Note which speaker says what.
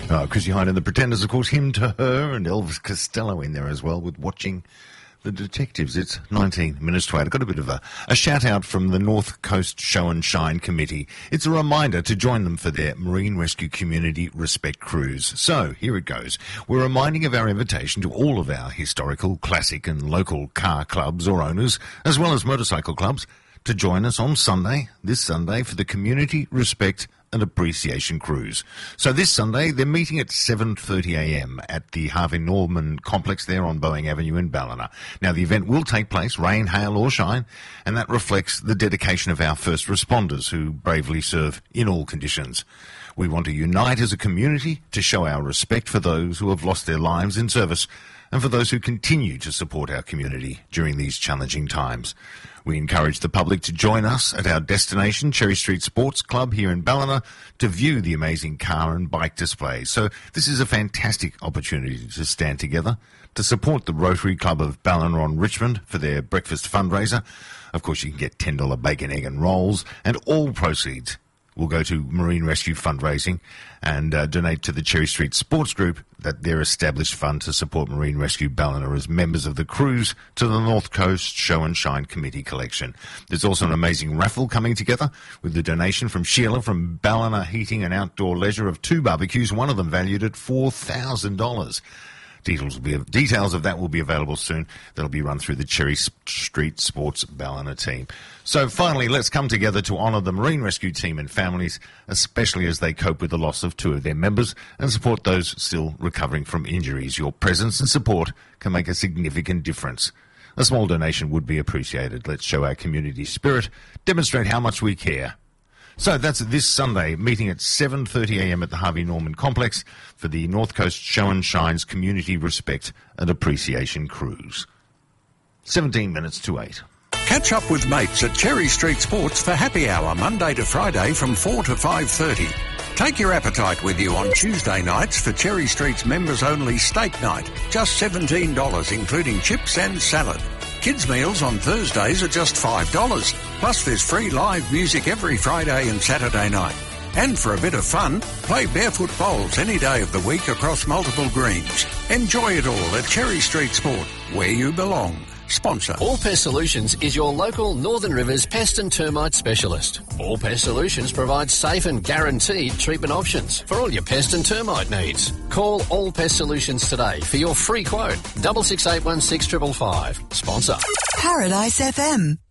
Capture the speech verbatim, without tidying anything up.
Speaker 1: Oh, Chrissy Hine and the Pretenders, of course, Him to Her, and Elvis Costello in there as well with Watching the Detectives. It's nineteen minutes to eight. I've got a bit of a, a shout out from the North Coast Show and Shine Committee. It's a reminder to join them for their Marine Rescue Community Respect Cruise. So, here it goes. We're reminding of our invitation to all of our historical, classic and local car clubs or owners, as well as motorcycle clubs, to join us on Sunday, this Sunday, for the Community Respect and Appreciation Cruise. So this Sunday, they're meeting at seven thirty a m at the Harvey Norman complex there on Boeing Avenue in Ballina. Now, the event will take place, rain, hail or shine, and that reflects the dedication of our first responders who bravely serve in all conditions. We want to unite as a community to show our respect for those who have lost their lives in service and for those who continue to support our community during these challenging times. We encourage the public to join us at our destination, Cherry Street Sports Club here in Ballina, to view the amazing car and bike displays. So this is a fantastic opportunity to stand together, to support the Rotary Club of Ballina on Richmond for their breakfast fundraiser. Of course, you can get ten dollars bacon, egg and rolls, and all proceeds will go to Marine Rescue Fundraising and uh, donate to the Cherry Street Sports Group, that their established fund to support Marine Rescue Ballina as members of the cruise to the North Coast Show and Shine Committee collection. There's also an amazing raffle coming together with the donation from Sheila from Ballina Heating and Outdoor Leisure of two barbecues, one of them valued at four thousand dollars. Details, will be, details of that will be available soon. That'll be run through the Cherry Street Sports Ballina team. So finally, let's come together to honour the Marine Rescue team and families, especially as they cope with the loss of two of their members, and support those still recovering from injuries. Your presence and support can make a significant difference. A small donation would be appreciated. Let's show our community spirit, demonstrate how much we care. So that's this Sunday, meeting at seven thirty a m at the Harvey Norman Complex for the North Coast Show and Shine's Community Respect and Appreciation Cruise. seventeen minutes to eight.
Speaker 2: Catch up with mates at Cherry Street Sports for happy hour Monday to Friday from four to five thirty. Take your appetite with you on Tuesday nights for Cherry Street's members-only steak night, just seventeen dollars including chips and salad. Kids' meals on Thursdays are just five dollars. Plus there's free live music every Friday and Saturday night. And for a bit of fun, play barefoot bowls any day of the week across multiple greens. Enjoy it all at Cherry Street Sport, where you belong. Sponsor.
Speaker 3: All Pest Solutions is your local Northern Rivers pest and termite specialist. All Pest Solutions provides safe and guaranteed treatment options for all your pest and termite needs. Call All Pest Solutions today for your free quote. Double six eight one six triple five. Sponsor.
Speaker 4: Paradise F M.